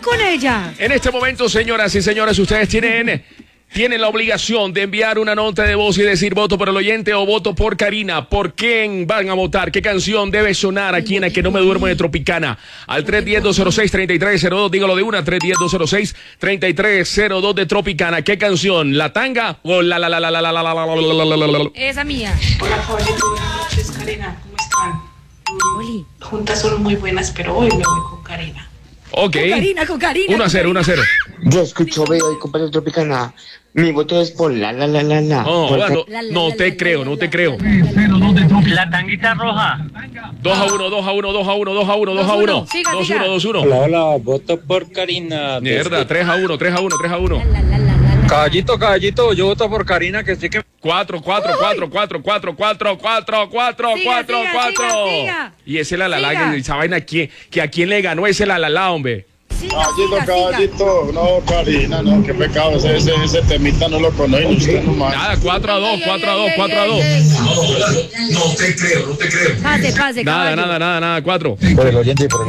con ella. En este momento, señoras y señores, ustedes tienen la obligación de enviar una nota de voz y decir voto por el oyente o voto por Karina. ¿Por quién van a votar? ¿Qué canción debe sonar aquí en A Que No Me Duermo de Tropicana? Al 310-206-3302, dígalo de una, 310-206-3302 de Tropicana. ¿Qué canción? ¿La tanga o la? Esa mía. Hola, Caballito, buenas noches, Karina, ¿cómo están? Oli. Juntas son muy buenas, pero hoy me voy con Karina. Ok. Con Karina. 1-0. Yo escucho, veo y compadre Tropicana. Mi voto es por la. No te creo. La tanguita roja. 2-1. Siga. 2-1. Hola, voto por Karina. Mierda, 3-1. Caballito, yo voto por Karina, que sí que... 4. Siga. Y ese la Siga. esa vaina que a quién le ganó ese la, hombre. Caballito, no, Karina, no, qué pecado, ese temita no lo conozco, usted nomás. Nada, 4-2. No te creo. Pase, Nada, 4. Por el oyente. 4.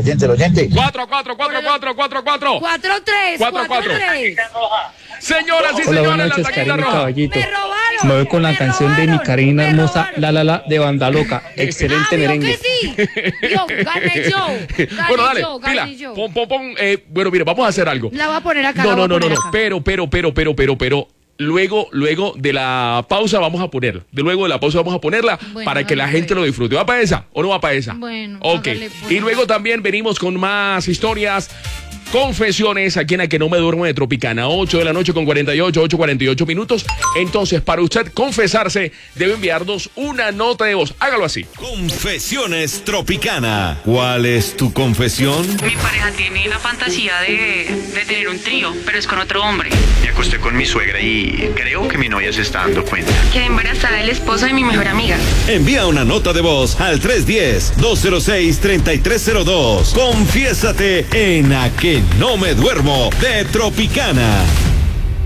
4-3. Señoras y Hola, señores, buenas la noches, taquita Karina roja. Caballito. Me robaron. Me voy con la canción de mi Karina hermosa, La de Banda Loca. Excelente merengue. Que sí. Gané yo. Bueno, dale, Gané pila. yo. Pon. Bueno, mire, vamos a hacer algo. La voy a poner acá. No. la voy a poner acá. Pero. Luego de la pausa vamos a ponerla. Bueno, para que la dale, gente pues. lo disfrute. ¿Va para esa o no va para esa? Bueno, ok. hágale, pues. Y luego también venimos con más historias. Confesiones aquí en A Que No Me Duermo de Tropicana, 8 de la noche con 8:48 minutos. Entonces, para usted confesarse, debe enviarnos una nota de voz. Hágalo así. Confesiones Tropicana. ¿Cuál es tu confesión? Mi pareja tiene la fantasía de tener un trío, pero es con otro hombre. Me acosté con mi suegra y creo que mi novia se está dando cuenta. Quedé embarazada del esposo de mi mejor amiga. Envía una nota de voz al 310-206-3302. Confiésate en A Que No Me Duermo de Tropicana.